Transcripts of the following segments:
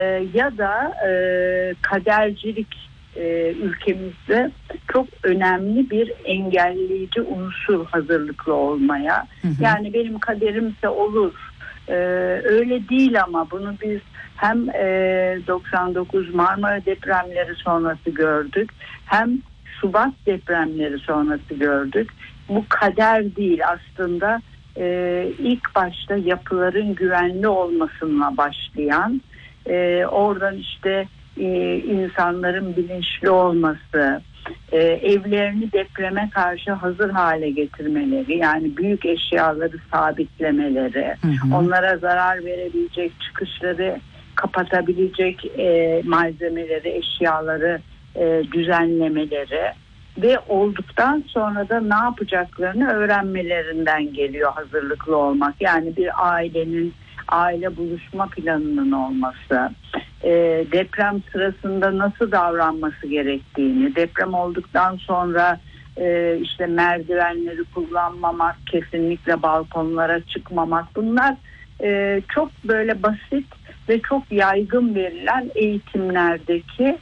ya da kadercilik ülkemizde çok önemli bir engelleyici unsur hazırlıklı olmaya. Yani benim kaderimse olur. Öyle değil ama bunu biz hem 99 Marmara depremleri sonrası gördük, hem Şubat depremleri sonrası gördük. Bu kader değil aslında, ilk başta yapıların güvenli olmasına başlayan, oradan işte insanların bilinçli olması, evlerini depreme karşı hazır hale getirmeleri, yani büyük eşyaları sabitlemeleri, onlara zarar verebilecek çıkışları kapatabilecek malzemeleri, eşyaları düzenlemeleri ve olduktan sonra da ne yapacaklarını öğrenmelerinden geliyor hazırlıklı olmak. Yani bir aile buluşma planının olması, deprem sırasında nasıl davranması gerektiğini, deprem olduktan sonra işte merdivenleri kullanmamak, kesinlikle balkonlara çıkmamak, bunlar çok böyle basit ve çok yaygın verilen eğitimlerdeki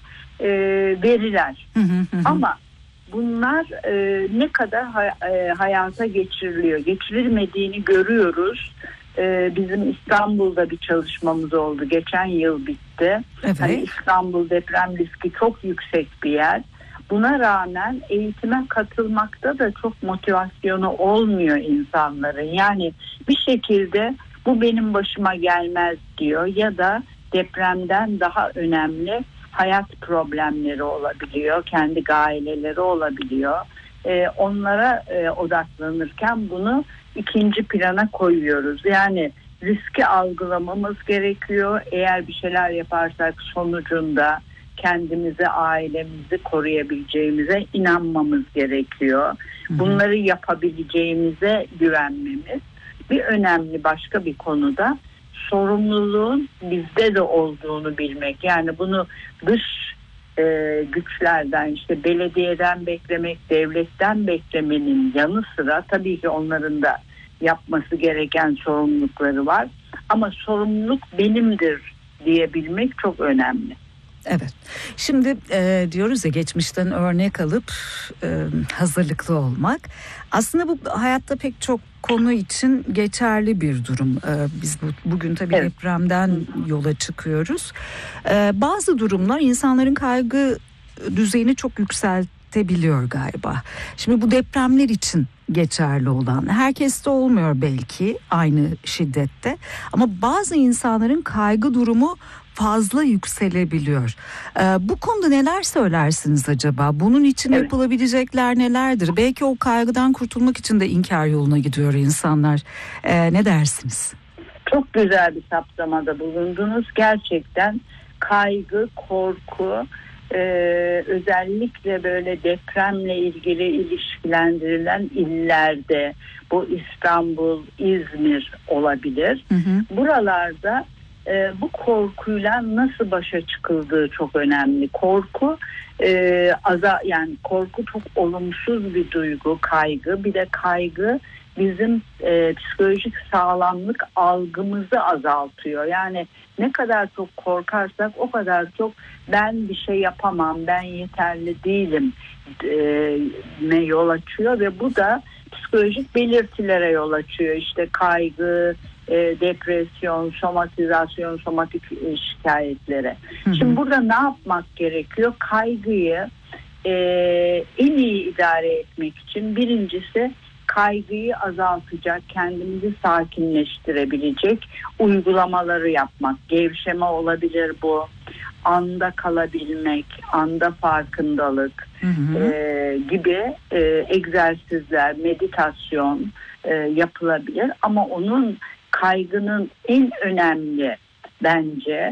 veriler. Ama bunlar ne kadar hayata geçirilmediğini görüyoruz. Bizim İstanbul'da bir çalışmamız oldu. Geçen yıl bitti. Evet. Hani İstanbul deprem riski çok yüksek bir yer. Buna rağmen eğitime katılmakta da çok motivasyonu olmuyor insanların. Yani bir şekilde bu benim başıma gelmez diyor ya da depremden daha önemli hayat problemleri olabiliyor, kendi aileleri olabiliyor. Onlara odaklanırken bunu ikinci plana koyuyoruz. Yani riski algılamamız gerekiyor. Eğer bir şeyler yaparsak sonucunda kendimizi, ailemizi koruyabileceğimize inanmamız gerekiyor. Bunları yapabileceğimize güvenmemiz. Bir önemli başka bir konuda sorumluluğun bizde de olduğunu bilmek. Yani bunu dış güçlerden, işte belediyeden beklemek, devletten beklemenin yanı sıra tabii ki onların da yapması gereken sorumlulukları var. Ama sorumluluk benimdir diyebilmek çok önemli. Evet. Şimdi diyoruz ya, geçmişten örnek alıp hazırlıklı olmak. Aslında bu hayatta pek çok konu için geçerli bir durum. Biz bugün tabii depremden yola çıkıyoruz. Bazı durumlar insanların kaygı düzeyini çok yükseltebiliyor galiba. Şimdi bu depremler için geçerli olan, herkeste olmuyor belki aynı şiddette, ama bazı insanların kaygı durumu fazla yükselebiliyor. Bu konuda neler söylersiniz acaba? Bunun için yapılabilecekler nelerdir? Belki o kaygıdan kurtulmak için de inkar yoluna gidiyor insanlar. Ne dersiniz? Çok güzel bir saptamada bulundunuz. Gerçekten kaygı, korku, özellikle böyle depremle ilgili ilişkilendirilen illerde, bu İstanbul, İzmir olabilir. Buralarda bu korkuyla nasıl başa çıkıldığı çok önemli. Korku yani korku çok olumsuz bir duygu, kaygı. Bir de kaygı bizim psikolojik sağlamlık algımızı azaltıyor. Yani ne kadar çok korkarsak o kadar çok ben bir şey yapamam, ben yeterli değilim yol açıyor ve bu da psikolojik belirtilere yol açıyor. İşte kaygı, depresyon, somatizasyon, somatik şikayetlere. Şimdi burada ne yapmak gerekiyor? Kaygıyı en iyi idare etmek için birincisi kaygıyı azaltacak, kendimizi sakinleştirebilecek uygulamaları yapmak. Gevşeme olabilir bu. Anda kalabilmek, anda farkındalık gibi egzersizler, meditasyon yapılabilir. Ama onun kaygının en önemli bence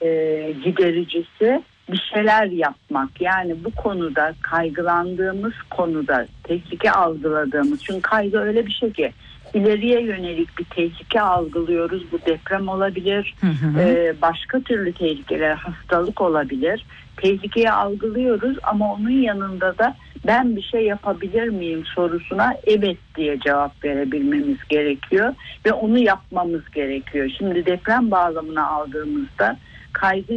gidericisi bir şeyler yapmak. Yani bu konuda, kaygılandığımız konuda tehlike algıladığımız, çünkü kaygı öyle bir şey ki ileriye yönelik bir tehlike algılıyoruz. Bu deprem olabilir, başka türlü tehlikeler, hastalık olabilir. Tehlikeyi algılıyoruz ama onun yanında da ben bir şey yapabilir miyim sorusuna evet diye cevap verebilmemiz gerekiyor ve onu yapmamız gerekiyor. Şimdi deprem bağlamına aldığımızda kaygı